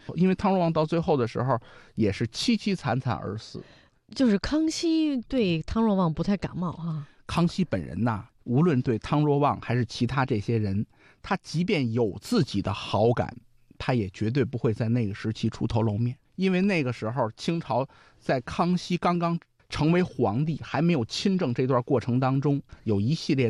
因为汤若望到最后的时候也是凄凄惨惨而死。 就是康熙对汤若望不太感冒啊。 康熙本人呐，无论对汤若望还是其他这些人，他即便有自己的好感，他也绝对不会在那个时期出头露面。因为那个时候清朝在康熙刚刚成为皇帝还没有亲政这段过程当中，有一系列